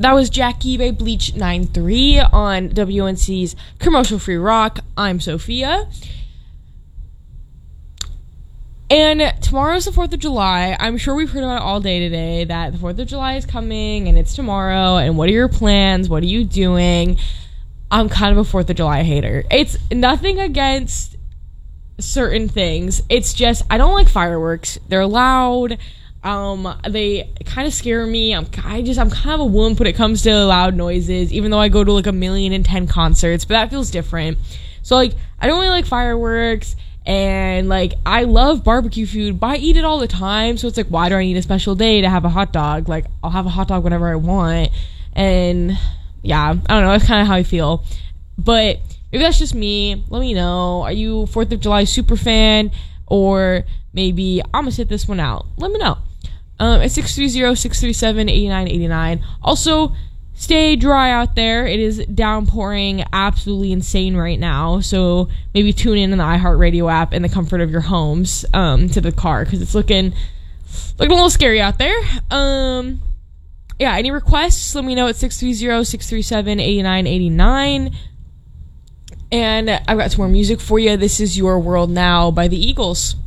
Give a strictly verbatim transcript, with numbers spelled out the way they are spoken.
that was Jackie by Bleach nine three on W N C's Commercial Free Rock. I'm Sophia. And tomorrow's the fourth of July. I'm sure we've heard about it all day today, that the fourth of July is coming and it's tomorrow. And what are your plans? What are you doing? I'm kind of a fourth of July hater. It's nothing against certain things. It's just, I don't like fireworks. They're loud. Um, they kind of scare me. I'm, I just, I'm kind of a wimp when it comes to loud noises, even though I go to like a million and ten concerts, but that feels different. So like, I don't really like fireworks. And like, I love barbecue food, but I eat it all the time. So it's like, why do I need a special day to have a hot dog? Like, I'll have a hot dog whenever I want. And yeah, I don't know. That's kind of how I feel. But maybe that's just me. Let me know. Are you fourth of July super fan? Or maybe I'm going to sit this one out. Let me know. Um, at six three zero, six three seven, eight nine eight nine. Also, stay dry out there. It is downpouring absolutely insane right now. So maybe tune in on the iHeartRadio app in the comfort of your homes um, to the car, because it's looking looking a little scary out there. Um, yeah, any requests, let me know at six three zero, six three seven, eight nine eight nine. And I've got some more music for you. This is Your World Now by the Eagles.